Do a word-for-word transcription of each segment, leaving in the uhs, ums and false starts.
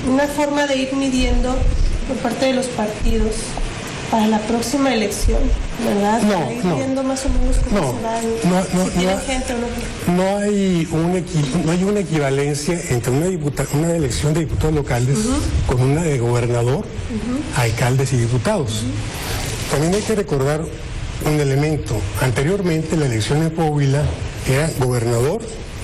una forma de ir midiendo por parte de los partidos para la próxima elección, ¿verdad? No, para ir no. viendo más o menos cómo No, se van, no, no, si tienen no, gente o no. no hay un equi- no hay una equivalencia entre una, diputa- una elección de diputados locales uh-huh. con una de gobernador, uh-huh. alcaldes y diputados. Uh-huh. También hay que recordar un elemento. Anteriormente la elección en Coahuila era gobernador,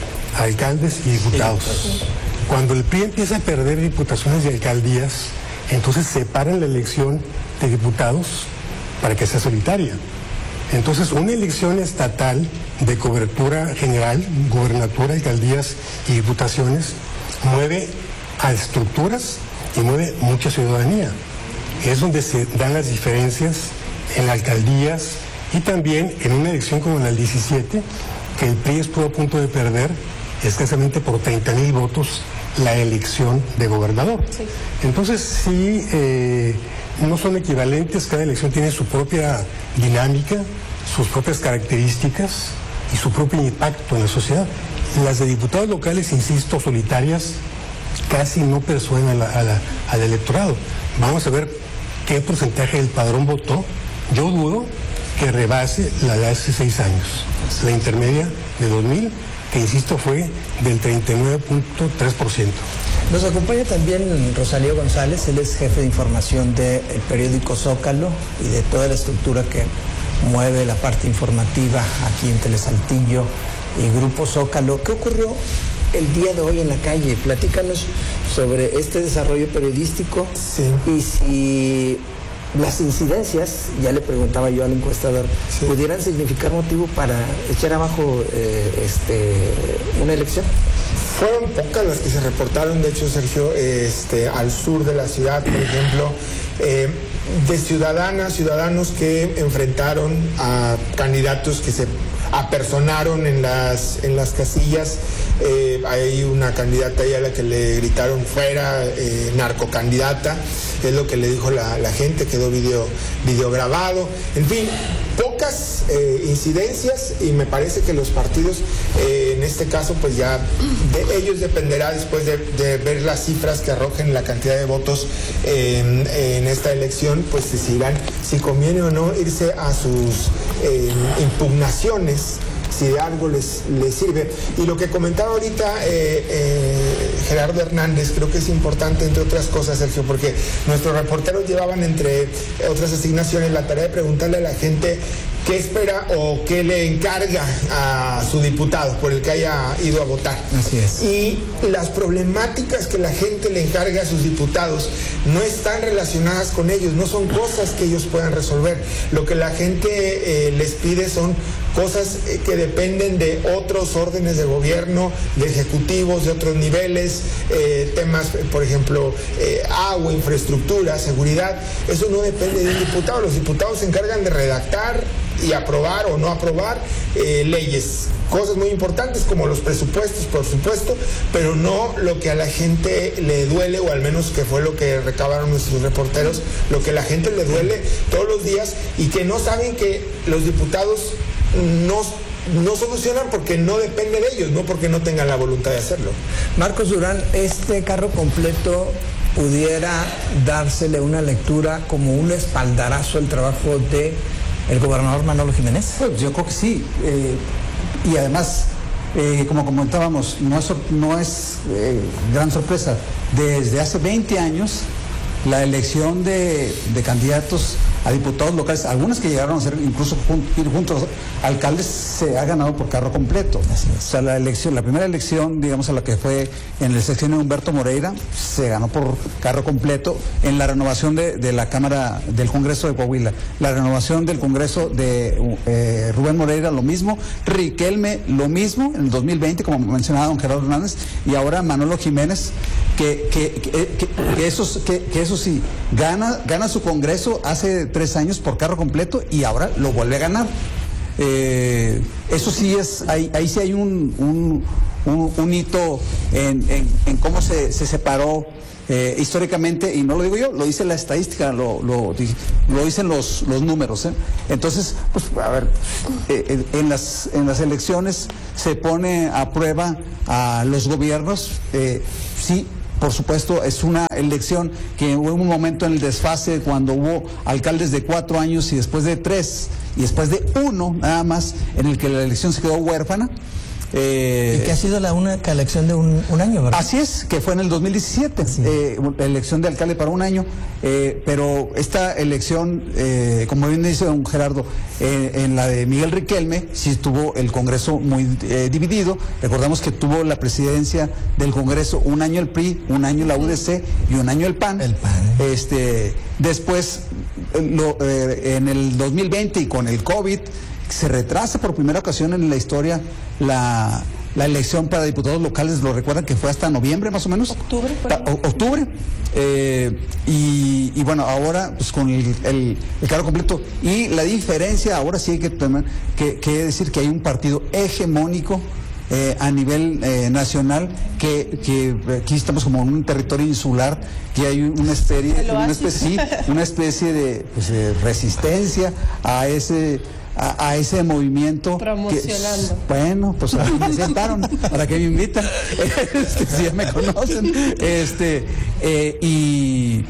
alcaldes y diputados. Sí. Cuando el P R I empieza a perder diputaciones y alcaldías, entonces separan la elección de diputados para que sea solitaria. Entonces, una elección estatal de cobertura general, gobernatura, alcaldías y diputaciones, mueve a estructuras y mueve mucha ciudadanía. Es donde se dan las diferencias en alcaldías y también en una elección como la del diecisiete, que el P R I estuvo a punto de perder escasamente por treinta mil votos la elección de gobernador. Sí. Entonces, sí, eh, no son equivalentes, cada elección tiene su propia dinámica, sus propias características y su propio impacto en la sociedad. Las de diputados locales, insisto, solitarias, casi no persuaden a la, a la, al electorado. Vamos a ver qué porcentaje del padrón votó. Yo dudo que rebase la de hace seis años, la intermedia de dos mil, que insisto fue del treinta y nueve punto tres por ciento. Nos acompaña también Rosalío González, él es jefe de información del periódico Zócalo y de toda la estructura que mueve la parte informativa aquí en Telesaltillo y Grupo Zócalo. ¿Qué ocurrió el día de hoy en la calle? Platícanos sobre este desarrollo periodístico. Sí. Y si las incidencias, ya le preguntaba yo al encuestador, sí, pudieran significar motivo para echar abajo eh, este, una elección. Fueron pocas las que se reportaron, de hecho, Sergio, este, al sur de la ciudad, por ejemplo, eh, de ciudadanas, ciudadanos que enfrentaron a candidatos que se apersonaron en las, en las casillas. Eh, hay una candidata ahí a la que le gritaron fuera, eh, narcocandidata, es lo que le dijo la, la gente, quedó video, video grabado. En fin, pocas eh, incidencias, y me parece que los partidos, eh, en este caso, pues ya de ellos dependerá después de, de ver las cifras que arrojen la cantidad de votos en, en esta elección, pues decidirán si conviene o no irse a sus eh, impugnaciones, si de algo les, les sirve. Y lo que comentaba ahorita eh, eh, Gerardo Hernández, creo que es importante, entre otras cosas, Sergio, porque nuestros reporteros llevaban, entre otras asignaciones, la tarea de preguntarle a la gente qué espera o qué le encarga a su diputado por el que haya ido a votar. Así es. Y las problemáticas que la gente le encarga a sus diputados no están relacionadas con ellos, no son cosas que ellos puedan resolver. Lo que la gente eh, les pide son cosas eh, que dependen de otros órdenes de gobierno, de ejecutivos de otros niveles, eh, temas, por ejemplo, eh, agua, infraestructura, seguridad. Eso no depende de un diputado. Los diputados se encargan de redactar y aprobar o no aprobar eh, leyes, cosas muy importantes como los presupuestos, por supuesto, pero no lo que a la gente le duele, o al menos que fue lo que recabaron nuestros reporteros, lo que a la gente le duele todos los días, y que no saben que los diputados no, no solucionan porque no depende de ellos, no porque no tengan la voluntad de hacerlo. Marcos Durán, este carro completo pudiera dársele una lectura como un espaldarazo al trabajo de el gobernador Manolo Jiménez. Pues yo creo que sí, eh, y además, eh, como comentábamos, no es, no es eh, gran sorpresa. Desde hace veinte años, la elección de, de candidatos a diputados locales, algunos que llegaron a ser incluso jun, juntos alcaldes, se ha ganado por carro completo. O sea, la elección, la primera elección, digamos, a la que fue en el sexenio de Humberto Moreira, se ganó por carro completo. En la renovación de, de la Cámara del Congreso de Coahuila, la renovación del Congreso de eh, Rubén Moreira, lo mismo. Riquelme, lo mismo, en el dos mil veinte, como mencionaba don Gerardo Hernández, y ahora Manolo Jiménez, que, que, que, que, que, eso, que, que eso sí, gana, gana su Congreso hace tres años por carro completo y ahora lo vuelve a ganar. Eh, eso sí es, ahí, ahí sí hay un, un, un, un hito en, en, en cómo se, se separó eh, históricamente, y no lo digo yo, lo dice la estadística, lo, lo, lo dicen los, los números, ¿eh? Entonces, pues a ver, eh, en, las, en las elecciones se pone a prueba a los gobiernos, eh, sí, por supuesto, es una elección que hubo un momento en el desfase cuando hubo alcaldes de cuatro años y después de tres y después de uno nada más en el que la elección se quedó huérfana. Eh, y que ha sido la única elección de un, un año, ¿verdad? Así es, que fue en el dos mil diecisiete, sí. eh, elección de alcalde para un año, eh, pero esta elección, eh, como bien dice don Gerardo, eh, en la de Miguel Riquelme, sí tuvo el Congreso muy eh, dividido. Recordamos que tuvo la presidencia del Congreso un año el P R I, un año la U D C y un año el P A N. El P A N. Este, después, lo, eh, en el dos mil veinte y con el COVID, se retrasa por primera ocasión en la historia la, la elección para diputados locales. Lo recuerdan que fue hasta noviembre más o menos. Octubre. Por ahí. O, octubre. Eh, y, y bueno, ahora pues con el, el, el cargo completo. Y la diferencia, ahora sí hay que, que, que decir que hay un partido hegemónico eh, a nivel eh, nacional, que, que aquí estamos como en un territorio insular, que hay una especie, una especie, sí, una especie de, pues, de resistencia a ese... A, a ese movimiento. Promocionando. Que, bueno, pues me sentaron, ¿para qué me invitan? Este, si ya me conocen. Este, eh, y,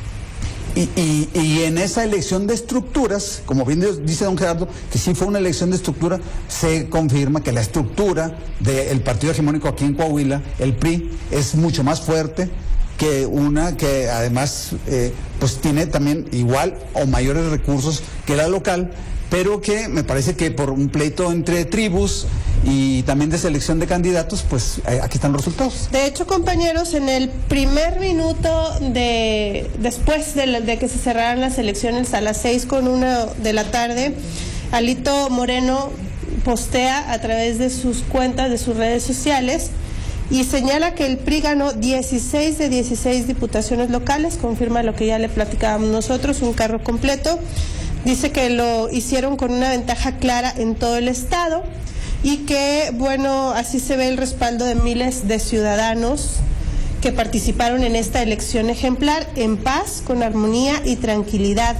y, y, y en esa elección de estructuras, como bien dice don Gerardo, que sí fue una elección de estructura, se confirma que la estructura del partido hegemónico aquí en Coahuila, el P R I, es mucho más fuerte que una que además eh, pues tiene también igual o mayores recursos que la local, pero que me parece que por un pleito entre tribus y también de selección de candidatos, pues eh, aquí están los resultados. De hecho, compañeros, en el primer minuto de después de, la, de que se cerraran las elecciones a las seis con una de la tarde, Alito Moreno postea a través de sus cuentas, de sus redes sociales, y señala que el P R I ganó dieciséis de dieciséis diputaciones locales, confirma lo que ya le platicábamos nosotros, un carro completo. Dice que lo hicieron con una ventaja clara en todo el estado y que, bueno, así se ve el respaldo de miles de ciudadanos que participaron en esta elección ejemplar en paz, con armonía y tranquilidad.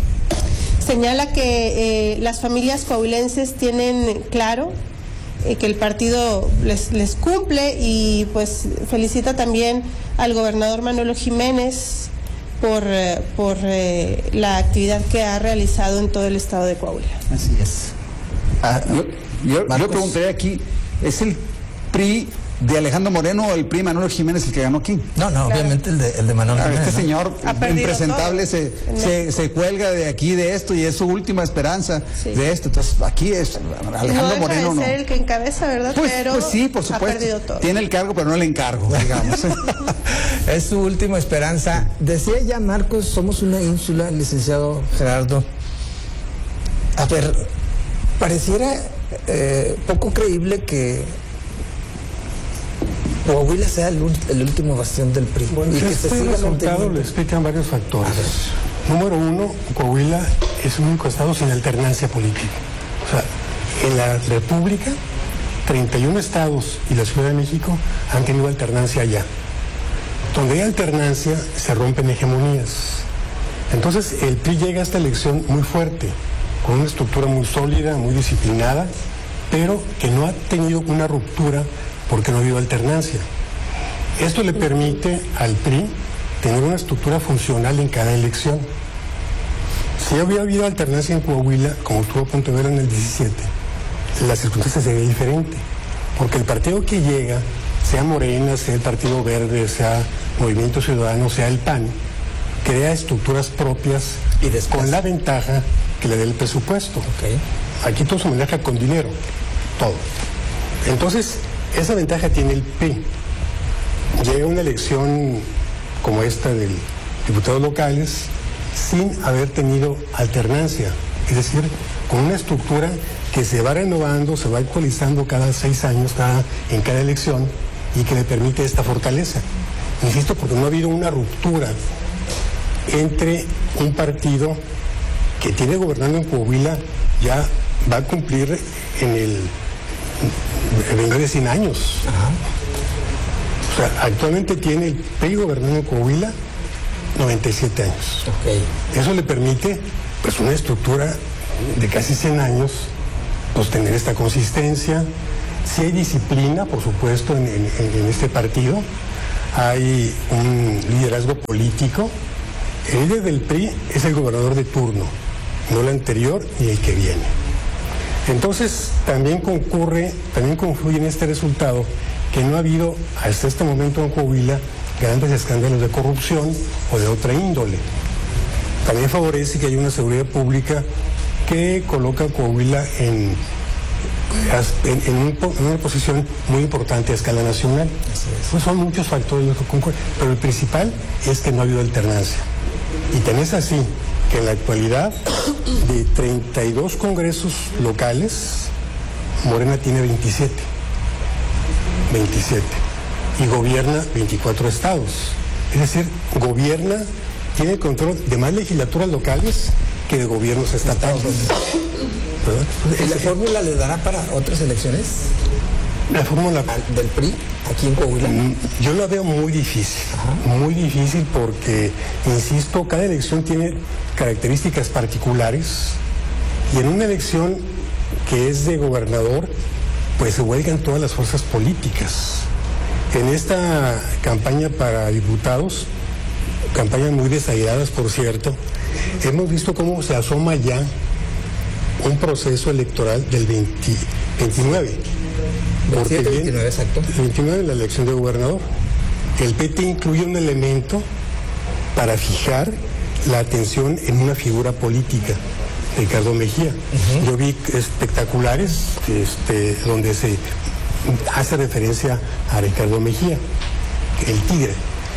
Señala que eh, las familias coahuilenses tienen claro eh, que el partido les, les cumple, y pues felicita también al gobernador Manuel Jiménez por, eh, por eh, la actividad que ha realizado en todo el estado de Coahuila. Así es. Ah, yo, yo, yo preguntaría aquí, ¿es el P R I de Alejandro Moreno o el P R I Manuel Jiménez el que ganó aquí? No, no, claro. Obviamente el de, el de Manuel Jiménez. Este ¿no? señor impresentable se, se, se cuelga de aquí de esto y es su última esperanza, sí, de esto. Entonces aquí es Alejandro no Moreno. No ser el que encabeza, ¿verdad? Pues, pero pues sí, por supuesto. Ha perdido todo. Tiene el cargo, pero no el encargo, digamos. Es su última esperanza. Decía ya Marcos, somos una ínsula, licenciado Gerardo. A ver, pareciera eh, poco creíble que Coahuila sea el, el último bastión del P R I. Bueno, y que este se siga resultado le explican varios factores. Número uno, Coahuila es un único estado sin alternancia política. O sea, en la República, treinta y uno estados y la Ciudad de México han tenido alternancia allá. Donde hay alternancia, se rompen hegemonías. Entonces, el P R I llega a esta elección muy fuerte, con una estructura muy sólida, muy disciplinada, pero que no ha tenido una ruptura porque no ha habido alternancia. Esto le permite al P R I tener una estructura funcional en cada elección. Si hubiera habido alternancia en Coahuila, como estuvo a punto de ver en el diecisiete, la circunstancia sería diferente, porque el partido que llega, sea Morena, sea el Partido Verde, sea Movimiento Ciudadano, sea el P A N, crea estructuras propias y después, con la ventaja que le dé el presupuesto. Okay. Aquí todo se maneja con dinero, todo. Entonces, esa ventaja tiene el P R I. Llega una elección como esta de diputados locales sin haber tenido alternancia, es decir, con una estructura que se va renovando, se va actualizando cada seis años, cada, en cada elección, y que le permite esta fortaleza. Insisto, porque no ha habido una ruptura entre un partido que tiene gobernando en Coahuila, ya va a cumplir en el venga de cien años. Ajá. O sea, actualmente tiene el P R I gobernando en Coahuila noventa y siete años. Okay. Eso le permite, pues, una estructura de casi cien años, pues, tener esta consistencia. Si hay disciplina, por supuesto, en, en, en este partido. hay un liderazgo político. El líder del P R I es el gobernador de turno, no el anterior ni el que viene. Entonces, también concurre, también confluye en este resultado que no ha habido hasta este momento en Coahuila grandes escándalos de corrupción o de otra índole. También favorece que haya una seguridad pública que coloca a Coahuila en, en, en, un, en una posición muy importante a escala nacional. Pues son muchos factores los que concurren, pero el principal es que no ha habido alternancia. Y tenés así que en la actualidad de treinta y dos congresos locales, Morena tiene veintisiete. veintisiete. Y gobierna veinticuatro estados. Es decir, gobierna, tiene control de más legislaturas locales que de gobiernos estatales. ¿Y la fórmula le dará para otras elecciones? La fórmula del P R I aquí en Coahuila. Yo la veo muy difícil, Ajá. muy difícil porque, insisto, cada elección tiene características particulares y en una elección que es de gobernador, pues se huelgan todas las fuerzas políticas. En esta campaña para diputados, campañas muy desairadas, por cierto, hemos visto cómo se asoma ya un proceso electoral del veinte, veintinueve. Porque veintisiete, veintinueve, exacto. El veintinueve, la elección de gobernador. El P T incluye un elemento para fijar la atención en una figura política, Ricardo Mejía. Uh-huh. Yo vi espectaculares este, donde se hace referencia a Ricardo Mejía, el tigre.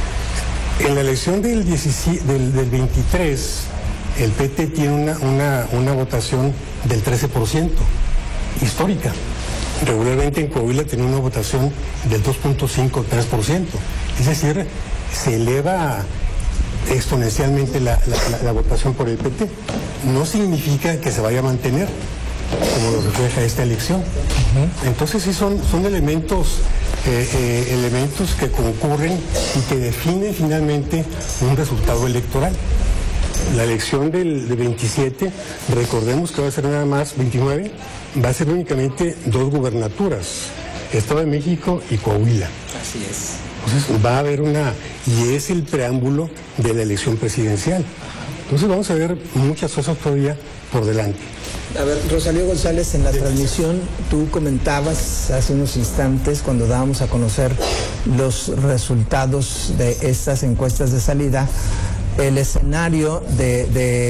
En la elección del, diecisiete, del, del veintitrés, el P T tiene una, una, una votación del trece por ciento, histórica. Regularmente en Coahuila tiene una votación del dos punto cinco, tres por ciento. Es decir, se eleva exponencialmente la, la, la, la votación por el P T. No significa que se vaya a mantener, como lo refleja esta elección. Uh-huh. Entonces sí son, son elementos, eh, eh, elementos que concurren y que definen finalmente un resultado electoral. La elección del, del veintisiete, recordemos que va a ser nada más veintinueve, va a ser únicamente dos gubernaturas, Estado de México y Coahuila. Así es. Entonces va a haber una, y es el preámbulo de la elección presidencial. Entonces vamos a ver muchas cosas todavía por delante. A ver, Rosalío González, en la transmisión tú comentabas hace unos instantes, cuando dábamos a conocer los resultados de estas encuestas de salida, el escenario de,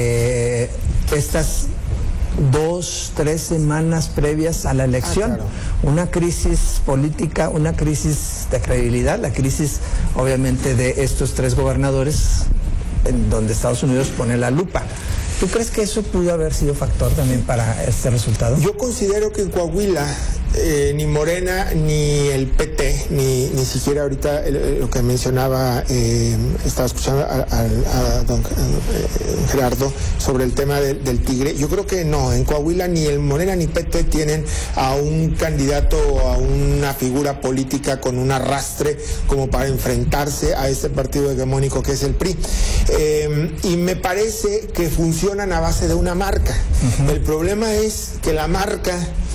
de estas dos, tres semanas previas a la elección, ah, claro. Una crisis política, una crisis de credibilidad, la crisis obviamente de estos tres gobernadores, en donde Estados Unidos pone la lupa. ¿Tú crees que eso pudo haber sido factor también para este resultado? Yo considero que en Coahuila eh, ni Morena ni el P T, ni, ni siquiera ahorita el, lo que mencionaba, eh, estaba escuchando a, a, a don eh, Gerardo sobre el tema de, del tigre. Yo creo que no, en Coahuila ni el Morena ni P T tienen a un candidato o a una figura política con un arrastre como para enfrentarse a este partido hegemónico que es el P R I. Eh, y me parece que funciona a base de una marca. Uh-huh. El problema es que la marca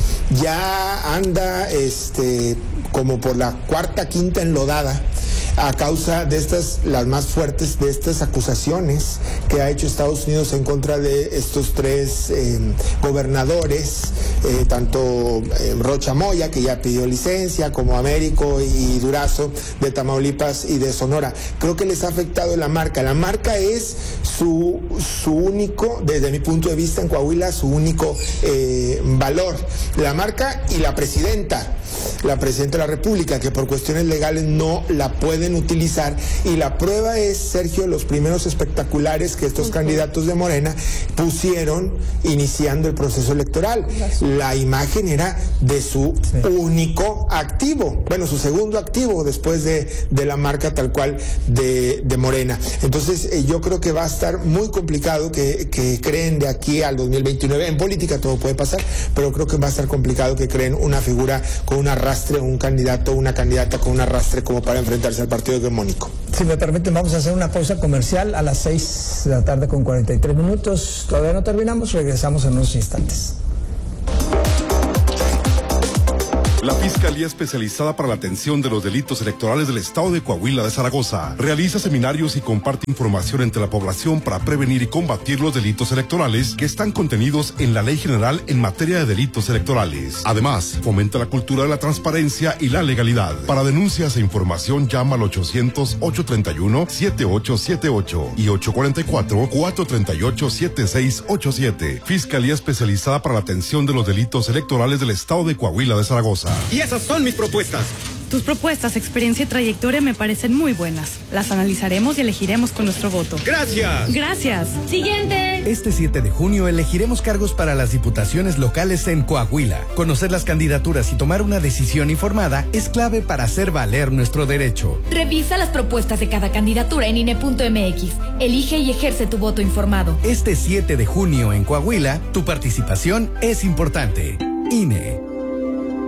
ya anda este, como por la cuarta, quinta enlodada a causa de estas, las más fuertes de estas acusaciones que ha hecho Estados Unidos en contra de estos tres eh, gobernadores, eh, tanto eh, Rocha Moya, que ya pidió licencia, como Américo y Durazo de Tamaulipas y de Sonora. Creo que les ha afectado la marca. La marca es su, su único, desde mi punto de vista en Coahuila, su único eh, valor. La marca y la presidenta. La presidenta de la República, que por cuestiones legales no la pueden utilizar, y la prueba es, Sergio, los primeros espectaculares que estos uh-huh. candidatos de Morena pusieron iniciando el proceso electoral. La imagen era de su sí. único activo, bueno, su segundo activo después de, de la marca tal cual de, de Morena. Entonces eh, yo creo que va a estar muy complicado que, que creen de aquí al dos mil veintinueve, en política todo puede pasar, pero creo que va a estar complicado que creen una figura con un arrastre, un candidato, una candidata con un arrastre como para enfrentarse al partido hegemónico. Si me permiten, vamos a hacer una pausa comercial a las seis de la tarde con cuarenta y tres minutos. Todavía no terminamos, regresamos en unos instantes. La Fiscalía Especializada para la Atención de los Delitos Electorales del Estado de Coahuila de Zaragoza realiza seminarios y comparte información entre la población para prevenir y combatir los delitos electorales que están contenidos en la Ley General en materia de delitos electorales. Además, fomenta la cultura de la transparencia y la legalidad. Para denuncias e información llama al ochocientos, ochocientos treinta y uno, setenta y ocho setenta y ocho y ocho cuarenta y cuatro, cuatrocientos treinta y ocho, setenta y seis ochenta y siete. Fiscalía Especializada para la Atención de los Delitos Electorales del Estado de Coahuila de Zaragoza. Y esas son mis propuestas. Tus propuestas, experiencia y trayectoria me parecen muy buenas. Las analizaremos y elegiremos con nuestro voto. Gracias. Gracias. Siguiente. Este siete de junio elegiremos cargos para las diputaciones locales en Coahuila. Conocer las candidaturas y tomar una decisión informada es clave para hacer valer nuestro derecho. Revisa las propuestas de cada candidatura en I N E punto M X. Elige y ejerce tu voto informado. Este siete de junio en Coahuila, tu participación es importante. I N E.